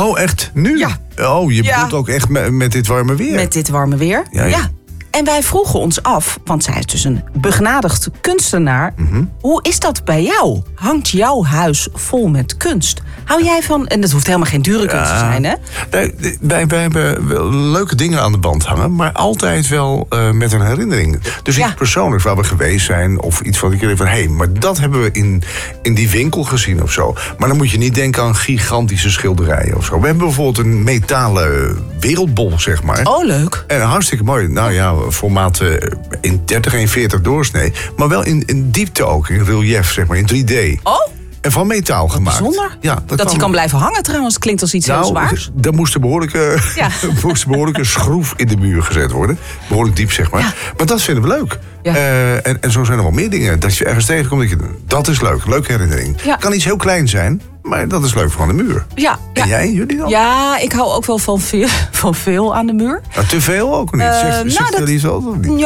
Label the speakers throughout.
Speaker 1: Oh, echt? Nu?
Speaker 2: Ja.
Speaker 1: Oh, je bedoelt ook echt met dit warme weer?
Speaker 2: Met dit warme weer, ja. En wij vroegen ons af, want zij is dus een begnadigd kunstenaar. Hoe is dat bij jou? Hangt jouw huis vol met kunst? Hou jij van, en dat hoeft helemaal geen dure kunst te zijn, hè?
Speaker 1: Nee, wij hebben wel leuke dingen aan de band hangen, maar altijd wel met een herinnering. Dus iets persoonlijks waar we geweest zijn, of iets wat ik denk van, maar dat hebben we in die winkel gezien of zo. Maar dan moet je niet denken aan gigantische schilderijen of zo. We hebben bijvoorbeeld een metalen wereldbol, zeg maar.
Speaker 2: Oh, leuk.
Speaker 1: En hartstikke mooi. Nou ja, formaat in 30 en 40 doorsnee. Maar wel in diepte ook, in relief, zeg maar, in 3D.
Speaker 2: Oh?
Speaker 1: En van metaal gemaakt.
Speaker 2: Bijzonder.
Speaker 1: Ja,
Speaker 2: dat hij kan blijven hangen trouwens, klinkt als iets heel zwaars.
Speaker 1: Er moest een behoorlijke schroef in de muur gezet worden. Behoorlijk diep, zeg maar. Ja. Maar dat vinden we leuk. Ja. En zo zijn er wel meer dingen. Dat je ergens tegenkomt, dat is leuk. Leuke herinnering. Ja. Kan iets heel klein zijn, maar dat is leuk voor aan de muur.
Speaker 2: Ja.
Speaker 1: En jij, jullie dan?
Speaker 2: Ja, ik hou ook wel van veel aan de muur.
Speaker 1: Nou, te veel ook niet? Zegt Elise ook niet?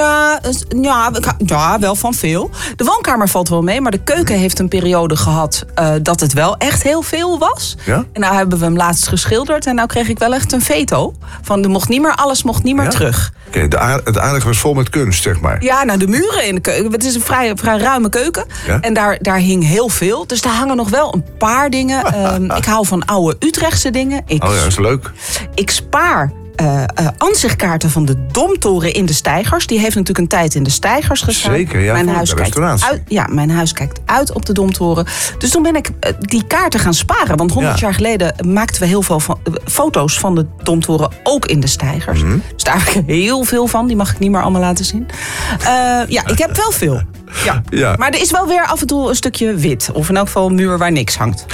Speaker 2: Ja, wel van veel. De woonkamer valt wel mee, maar de keuken heeft een periode gehad dat het wel echt heel veel was. Ja? En nou hebben we hem laatst geschilderd en nou kreeg ik wel echt een veto. Van alles mocht niet meer terug.
Speaker 1: Oké, het aardige was vol met kunst, zeg maar.
Speaker 2: Ja, nou de muren in de keuken. Het is een vrij ruime keuken. Ja? En daar hing heel veel. Dus daar hangen nog wel een paar dingen. Ik hou van oude Utrechtse dingen.
Speaker 1: Dat is leuk.
Speaker 2: Ik spaar ansichtkaarten van de Domtoren in de Steigers. Die heeft natuurlijk een tijd in de Steigers gestaan.
Speaker 1: Zeker, ja.
Speaker 2: Mijn huis kijkt uit op de Domtoren. Dus toen ben ik die kaarten gaan sparen. Want 100 jaar geleden maakten we heel veel foto's van de Domtoren ook in de Steigers. Dus daar heb ik heel veel van. Die mag ik niet meer allemaal laten zien. Ik heb wel veel. Ja. Maar er is wel weer af en toe een stukje wit. Of in elk geval een muur waar niks hangt.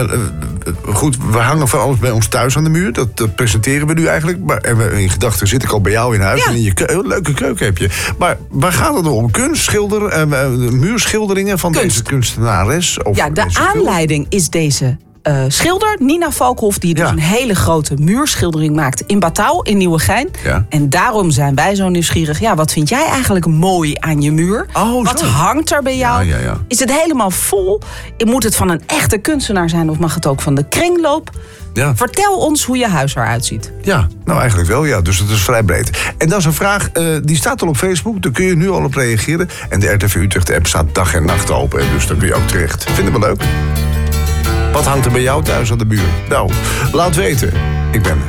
Speaker 1: We hangen van alles bij ons thuis aan de muur. Dat presenteren we nu eigenlijk. Maar in gedachten zit ik al bij jou in huis. En in je leuke keuken heb je. Maar waar gaat het om? Kunst, muurschilderingen van deze kunstenares?
Speaker 2: De aanleiding is deze schilder, Nina Valkhoff, die dus een hele grote muurschildering maakt in Batouw, in Nieuwegein. Ja. En daarom zijn wij zo nieuwsgierig. Ja, wat vind jij eigenlijk mooi aan je muur? Wat hangt er bij jou? Ja. Is het helemaal vol? Moet het van een echte kunstenaar zijn of mag het ook van de kringloop? Ja. Vertel ons hoe je huis eruit ziet.
Speaker 1: Ja, nou eigenlijk wel, ja. Dus het is vrij breed. En dat is een vraag, die staat al op Facebook. Daar kun je nu al op reageren. En de RTV Utrecht-app staat dag en nacht open. Dus daar kun je ook terecht. Vinden we leuk. Wat hangt er bij jou thuis aan de muur? Nou, laat weten. Ik ben